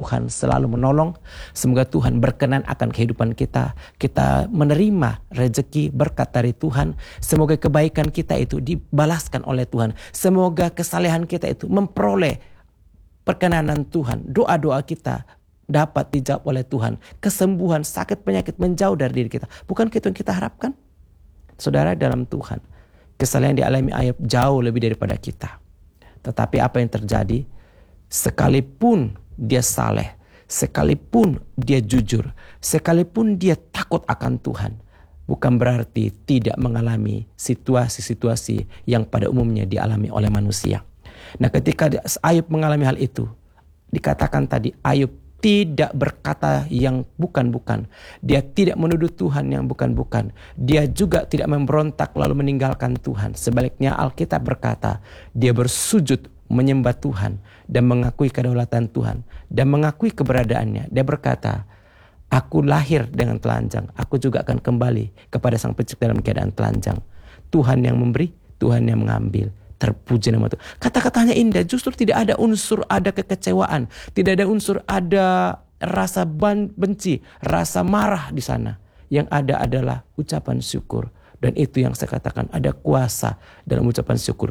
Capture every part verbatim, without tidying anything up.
Tuhan selalu menolong. Semoga Tuhan berkenan akan kehidupan kita. Kita menerima rezeki berkat dari Tuhan. Semoga kebaikan kita itu dibalaskan oleh Tuhan. Semoga kesalehan kita itu memperoleh perkenanan Tuhan. Doa-doa kita dapat dijawab oleh Tuhan. Kesembuhan, sakit, penyakit menjauh dari diri kita. Bukan itu yang kita harapkan? Saudara, dalam Tuhan, kesalehan dialami Ayub jauh lebih daripada kita. Tetapi apa yang terjadi? Sekalipun dia saleh, sekalipun dia jujur, sekalipun dia takut akan Tuhan, bukan berarti tidak mengalami situasi-situasi yang pada umumnya dialami oleh manusia. Nah, ketika Ayub mengalami hal itu, dikatakan tadi Ayub tidak berkata yang bukan-bukan. Dia tidak menuduh Tuhan yang bukan-bukan. Dia juga tidak memberontak lalu meninggalkan Tuhan. Sebaliknya Alkitab berkata, dia bersujud menyembah Tuhan dan mengakui kedaulatan Tuhan dan mengakui keberadaannya. Dia berkata, aku lahir dengan telanjang, aku juga akan kembali kepada Sang Pencipta dalam keadaan telanjang. Tuhan yang memberi, Tuhan yang mengambil. Terpuji nama Tuhan. Kata-katanya indah, justru tidak ada unsur ada kekecewaan, tidak ada unsur ada rasa benci, rasa marah di sana. Yang ada adalah ucapan syukur. Dan itu yang saya katakan, ada kuasa dalam ucapan syukur.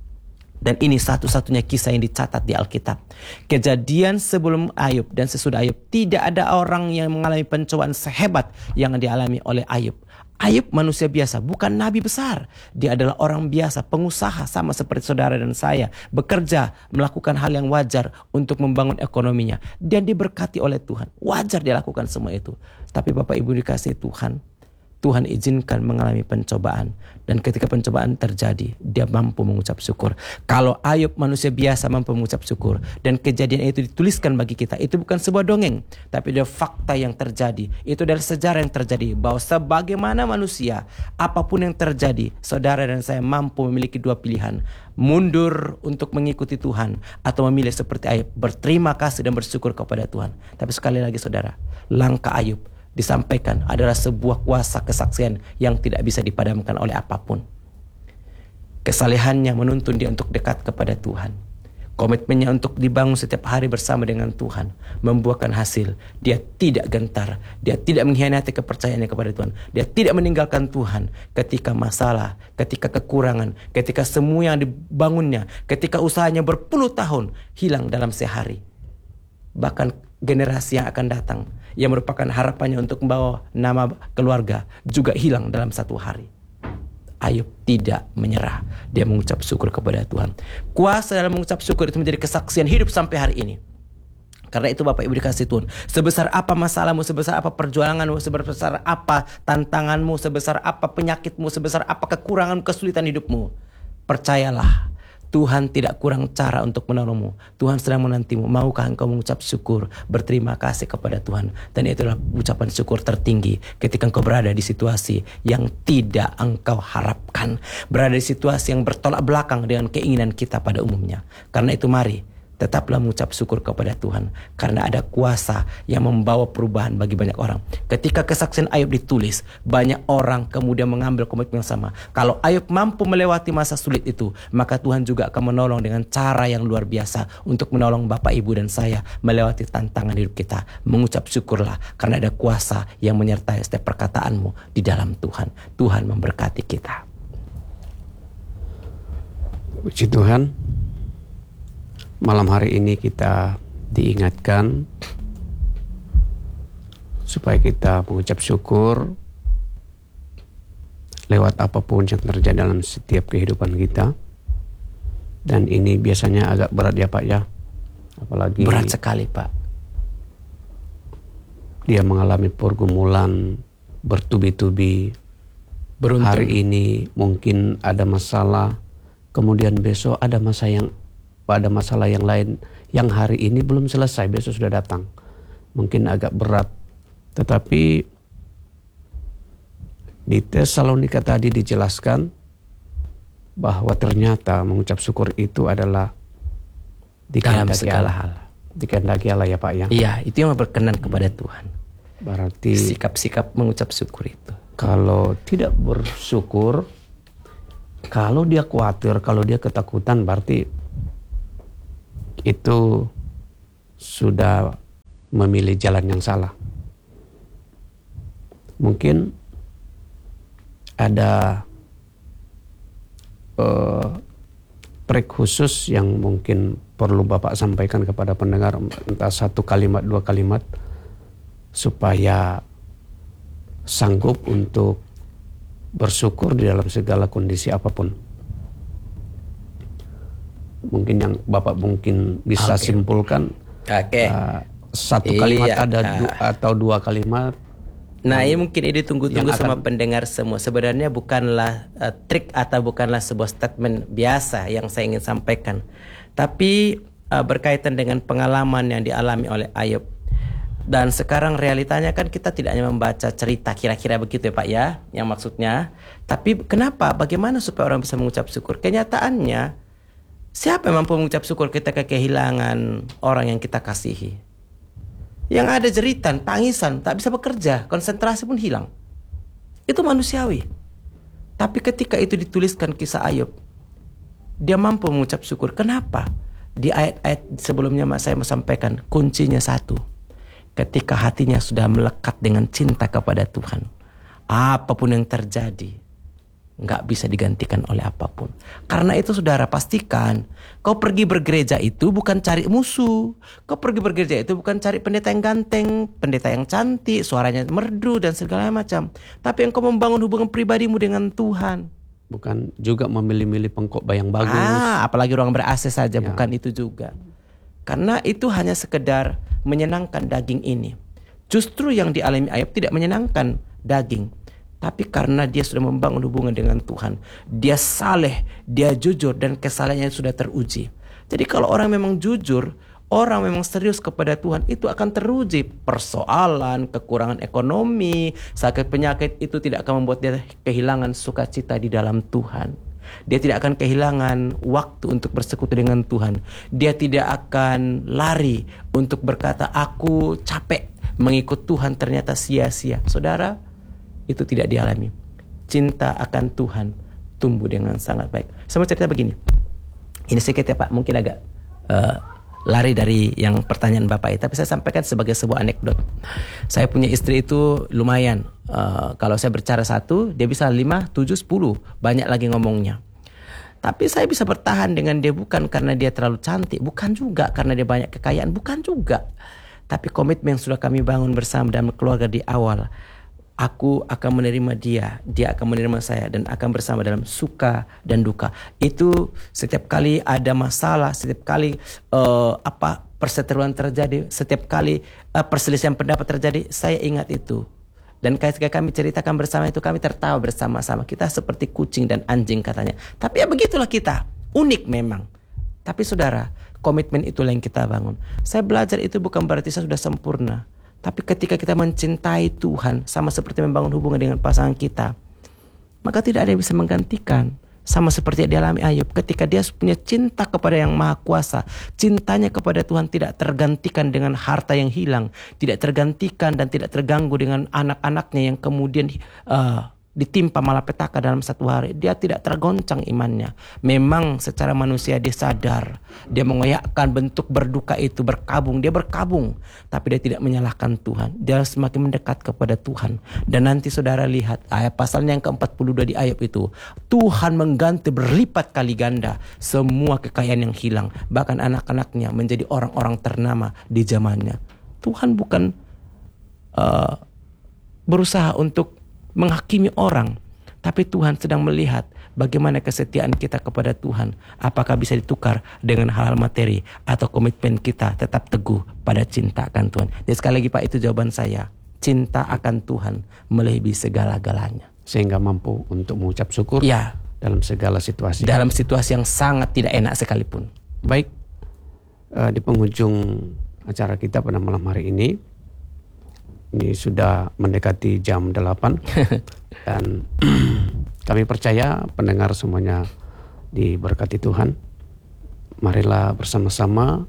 Dan ini satu-satunya kisah yang dicatat di Alkitab. Kejadian sebelum Ayub dan sesudah Ayub, tidak ada orang yang mengalami pencobaan sehebat yang dialami oleh Ayub. Ayub manusia biasa, bukan nabi besar. Dia adalah orang biasa, pengusaha sama seperti saudara dan saya. Bekerja, melakukan hal yang wajar untuk membangun ekonominya. Dan diberkati oleh Tuhan. Wajar dia lakukan semua itu. Tapi Bapak Ibu dikasihi Tuhan, Tuhan izinkan mengalami pencobaan. Dan ketika pencobaan terjadi, dia mampu mengucap syukur. Kalau Ayub manusia biasa mampu mengucap syukur, dan kejadian itu dituliskan bagi kita, itu bukan sebuah dongeng, tapi ada fakta yang terjadi. Itu adalah sejarah yang terjadi, bahwa sebagaimana manusia, apapun yang terjadi, saudara dan saya mampu memiliki dua pilihan. Mundur untuk mengikuti Tuhan, atau memilih seperti Ayub, berterima kasih dan bersyukur kepada Tuhan. Tapi sekali lagi saudara, langkah Ayub disampaikan adalah sebuah kuasa kesaksian yang tidak bisa dipadamkan oleh apapun. Kesalehannya menuntun dia untuk dekat kepada Tuhan. Komitmennya untuk dibangun setiap hari bersama dengan Tuhan membuahkan hasil. Dia tidak gentar, dia tidak mengkhianati kepercayaannya kepada Tuhan. Dia tidak meninggalkan Tuhan ketika masalah, ketika kekurangan, ketika semua yang dibangunnya, ketika usahanya berpuluh tahun hilang dalam sehari. Bahkan generasi yang akan datang, yang merupakan harapannya untuk membawa nama keluarga, juga hilang dalam satu hari. Ayub tidak menyerah. Dia mengucap syukur kepada Tuhan. Kuasa dalam mengucap syukur itu menjadi kesaksian hidup sampai hari ini. Karena itu Bapak Ibu dikasih Tuhan, sebesar apa masalahmu, sebesar apa perjuanganmu, sebesar apa tantanganmu, sebesar apa penyakitmu, sebesar apa kekurangan, kesulitan hidupmu, percayalah, Tuhan tidak kurang cara untuk menolongmu. Tuhan sedang menantimu. Maukah engkau mengucap syukur, berterima kasih kepada Tuhan? Dan itulah ucapan syukur tertinggi ketika engkau berada di situasi yang tidak engkau harapkan. Berada di situasi yang bertolak belakang dengan keinginan kita pada umumnya. Karena itu mari, tetaplah mengucap syukur kepada Tuhan. Karena ada kuasa yang membawa perubahan bagi banyak orang. Ketika kesaksian Ayub ditulis, banyak orang kemudian mengambil komitmen yang sama. Kalau Ayub mampu melewati masa sulit itu, maka Tuhan juga akan menolong dengan cara yang luar biasa untuk menolong Bapak, Ibu, dan saya melewati tantangan hidup kita. Mengucap syukurlah, karena ada kuasa yang menyertai setiap perkataanmu di dalam Tuhan. Tuhan memberkati kita. Puji Tuhan. Malam hari ini kita diingatkan supaya kita mengucap syukur lewat apapun yang terjadi dalam setiap kehidupan kita. Dan ini biasanya agak berat ya Pak ya. Apalagi berat sekali Pak. Dia mengalami pergumulan bertubi-tubi. Beruntung. Hari ini mungkin ada masalah, kemudian besok ada masa yang pada masalah yang lain yang hari ini belum selesai, besok sudah datang. Mungkin agak berat. Tetapi di Tesalonika tadi dijelaskan bahwa ternyata mengucap syukur itu adalah dikehendaki Allah. Dikehendaki Allah ya Pak ya. Iya, itu yang berkenan kepada Tuhan. Berarti sikap-sikap mengucap syukur itu. Kalau tidak bersyukur, kalau dia khawatir, kalau dia ketakutan, berarti itu sudah memilih jalan yang salah. Mungkin ada uh, trik khusus yang mungkin perlu Bapak sampaikan kepada pendengar, entah satu kalimat, dua kalimat, supaya sanggup untuk bersyukur di dalam segala kondisi apapun. Mungkin yang Bapak mungkin bisa okay. simpulkan. Oke. Okay. Uh, satu kalimat iya, ada nah. du, atau dua kalimat. Nah, ini mungkin ini tunggu-tunggu akan, sama pendengar semua. Sebenarnya bukanlah uh, trik atau bukanlah sebuah statement biasa yang saya ingin sampaikan. Tapi uh, berkaitan dengan pengalaman yang dialami oleh Ayub. Dan sekarang realitanya kan kita tidak hanya membaca cerita kira-kira begitu ya Pak ya, yang maksudnya. Tapi kenapa? Bagaimana supaya orang bisa mengucap syukur? Kenyataannya, siapa yang mampu mengucap syukur ketika kehilangan orang yang kita kasihi? Yang ada jeritan, tangisan, tak bisa bekerja, konsentrasi pun hilang. Itu manusiawi. Tapi ketika itu dituliskan kisah Ayub, dia mampu mengucap syukur. Kenapa? Di ayat-ayat sebelumnya saya mau sampaikan, kuncinya satu. Ketika hatinya sudah melekat dengan cinta kepada Tuhan, apapun yang terjadi, nggak bisa digantikan oleh apapun. Karena itu saudara, pastikan kau pergi bergereja itu bukan cari musuh. Kau pergi bergereja itu bukan cari pendeta yang ganteng, pendeta yang cantik, suaranya merdu dan segala macam. Tapi engkau membangun hubungan pribadimu dengan Tuhan. Bukan juga memilih-milih pengkhotbah yang bagus. Ah, apalagi ruang ber-A C saja, ya. Bukan itu juga. Karena itu hanya sekedar menyenangkan daging ini. Justru yang dialami Ayub tidak menyenangkan daging, tapi karena dia sudah membangun hubungan dengan Tuhan, dia saleh, dia jujur, dan kesalehannya sudah teruji. Jadi kalau orang memang jujur, orang memang serius kepada Tuhan, itu akan teruji. Persoalan, kekurangan ekonomi, sakit penyakit itu tidak akan membuat dia kehilangan sukacita di dalam Tuhan. Dia tidak akan kehilangan waktu untuk bersekutu dengan Tuhan. Dia tidak akan lari untuk berkata, aku capek mengikut Tuhan, ternyata sia-sia. Saudara, itu tidak dialami. Cinta akan Tuhan tumbuh dengan sangat baik. Saya mau cerita begini. Ini sedikit ya Pak, mungkin agak uh, lari dari yang pertanyaan Bapak itu, tapi saya sampaikan sebagai sebuah anekdot. Saya punya istri itu lumayan. Uh, kalau saya berbicara satu, dia bisa lima, tujuh, sepuluh. Banyak lagi ngomongnya. Tapi saya bisa bertahan dengan dia bukan karena dia terlalu cantik, bukan juga karena dia banyak kekayaan, bukan juga. Tapi komitmen yang sudah kami bangun bersama dalam keluarga di awal. Aku akan menerima dia, dia akan menerima saya, dan akan bersama dalam suka dan duka. Itu setiap kali ada masalah, setiap kali uh, apa perseteruan terjadi, setiap kali uh, perselisihan pendapat terjadi, saya ingat itu. Dan ketika kami ceritakan bersama itu, kami tertawa bersama-sama. Kita seperti kucing dan anjing katanya. Tapi ya begitulah kita, unik memang. Tapi saudara, komitmen itulah yang kita bangun. Saya belajar itu bukan berarti saya sudah sempurna. Tapi ketika kita mencintai Tuhan, sama seperti membangun hubungan dengan pasangan kita, maka tidak ada yang bisa menggantikan. Sama seperti yang dialami Ayub, ketika dia punya cinta kepada yang Maha Kuasa, cintanya kepada Tuhan tidak tergantikan dengan harta yang hilang, tidak tergantikan dan tidak terganggu dengan anak-anaknya yang kemudian uh, ditimpa malapetaka dalam satu hari. Dia tidak tergoncang imannya. Memang secara manusia dia sadar, dia mengoyakkan bentuk berduka itu, berkabung, dia berkabung, tapi dia tidak menyalahkan Tuhan. Dia semakin mendekat kepada Tuhan. Dan nanti saudara lihat ayat pasalnya yang ke empat puluh dua di Ayub itu, Tuhan mengganti berlipat kali ganda semua kekayaan yang hilang, bahkan anak-anaknya menjadi orang-orang ternama di zamannya. Tuhan bukan uh, berusaha untuk menghakimi orang, tapi Tuhan sedang melihat bagaimana kesetiaan kita kepada Tuhan. Apakah bisa ditukar dengan hal-hal materi, atau komitmen kita tetap teguh pada cinta akan Tuhan. Jadi sekali lagi Pak, itu jawaban saya. Cinta akan Tuhan melebihi segala-galanya, sehingga mampu untuk mengucap syukur ya, dalam segala situasi. Dalam situasi yang sangat tidak enak sekalipun. Baik, uh, di penghujung acara kita pada malam hari ini, ini sudah mendekati jam delapan dan kami percaya pendengar semuanya diberkati Tuhan. Marilah bersama-sama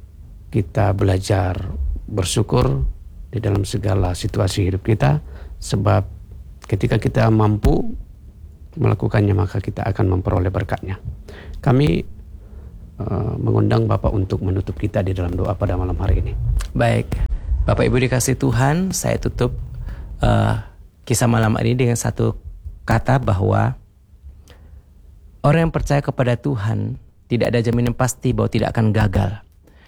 kita belajar bersyukur di dalam segala situasi hidup kita, sebab ketika kita mampu melakukannya, maka kita akan memperoleh berkatnya. Kami uh, mengundang Bapak untuk menutup kita di dalam doa pada malam hari ini. Baik. Bapak Ibu dikasih Tuhan, saya tutup uh, kisah malam ini dengan satu kata bahwa orang yang percaya kepada Tuhan tidak ada jaminan pasti bahwa tidak akan gagal.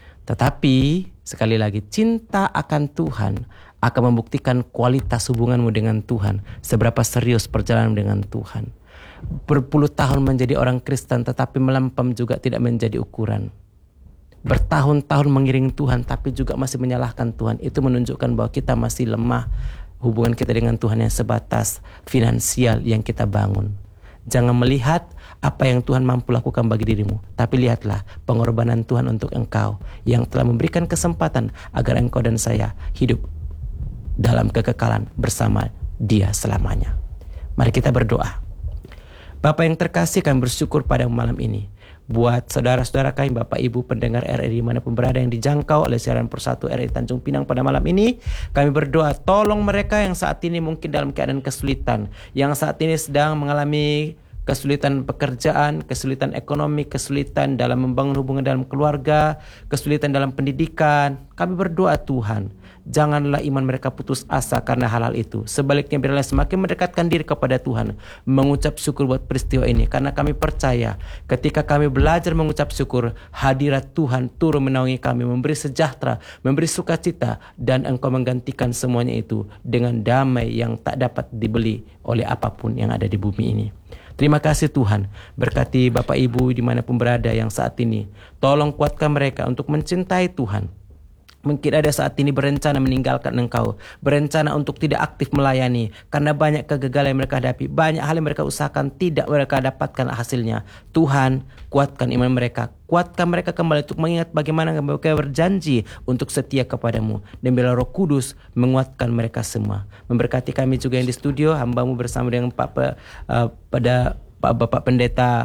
Tetapi sekali lagi, cinta akan Tuhan akan membuktikan kualitas hubunganmu dengan Tuhan, seberapa serius perjalanan dengan Tuhan. Berpuluh tahun menjadi orang Kristen tetapi melempem juga tidak menjadi ukuran. Bertahun-tahun mengiring Tuhan tapi juga masih menyalahkan Tuhan, itu menunjukkan bahwa kita masih lemah. Hubungan kita dengan Tuhan yang sebatas finansial yang kita bangun. Jangan melihat apa yang Tuhan mampu lakukan bagi dirimu, tapi lihatlah pengorbanan Tuhan untuk engkau yang telah memberikan kesempatan agar engkau dan saya hidup dalam kekekalan bersama Dia selamanya. Mari kita berdoa. Bapa yang terkasih, kami bersyukur pada malam ini buat saudara-saudara kami, Bapak Ibu pendengar R R I dimanapun berada yang dijangkau oleh siaran Persatu R R I Tanjung Pinang pada malam ini. Kami berdoa, tolong mereka yang saat ini mungkin dalam keadaan kesulitan, yang saat ini sedang mengalami kesulitan pekerjaan, kesulitan ekonomi, kesulitan dalam membangun hubungan dalam keluarga, kesulitan dalam pendidikan. Kami berdoa Tuhan, janganlah iman mereka putus asa karena hal-hal itu. Sebaliknya biarlah semakin mendekatkan diri kepada Tuhan, mengucap syukur buat peristiwa ini. Karena kami percaya ketika kami belajar mengucap syukur, hadirat Tuhan turun menaungi kami, memberi sejahtera, memberi sukacita, dan Engkau menggantikan semuanya itu dengan damai yang tak dapat dibeli oleh apapun yang ada di bumi ini. Terima kasih Tuhan, berkati Bapak Ibu dimanapun berada yang saat ini. Tolong kuatkan mereka untuk mencintai Tuhan. Mungkin ada saat ini berencana meninggalkan Engkau, berencana untuk tidak aktif melayani, karena banyak kegagalan yang mereka hadapi, banyak hal yang mereka usahakan tidak mereka dapatkan hasilnya. Tuhan, kuatkan iman mereka, kuatkan mereka kembali untuk mengingat bagaimana mereka berjanji untuk setia kepadamu. Dan biarlah Roh Kudus menguatkan mereka semua. Memberkati kami juga yang di studio, hamba-Mu bersama dengan Pak uh, pada Pak Bapak Pendeta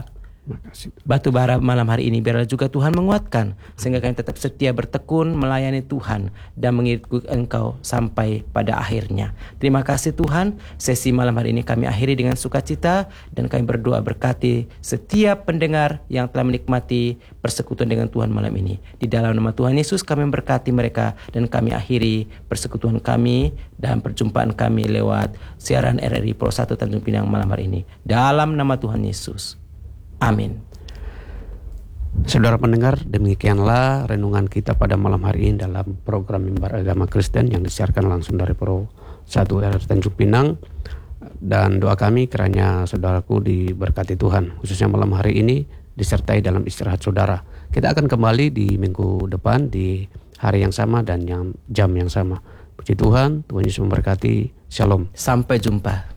Batu Bara malam hari ini. Biarlah juga Tuhan menguatkan sehingga kami tetap setia bertekun melayani Tuhan dan mengikut Engkau sampai pada akhirnya. Terima kasih Tuhan. Sesi malam hari ini kami akhiri dengan sukacita dan kami berdoa berkati setiap pendengar yang telah menikmati persekutuan dengan Tuhan malam ini. Di dalam nama Tuhan Yesus kami berkati mereka dan kami akhiri persekutuan kami dan perjumpaan kami lewat siaran R R I Persatu Tanjung Pinang malam hari ini. Dalam nama Tuhan Yesus. Amin. Saudara pendengar, demikianlah renungan kita pada malam hari ini dalam program Mimbar Agama Kristen yang disiarkan langsung dari Persatu R R I Tanjung Pinang. Dan doa kami kiranya saudaraku diberkati Tuhan, khususnya malam hari ini disertai dalam istirahat saudara. Kita akan kembali di minggu depan di hari yang sama dan yang jam yang sama. Puji Tuhan, Tuhan Yesus memberkati. Shalom. Sampai jumpa.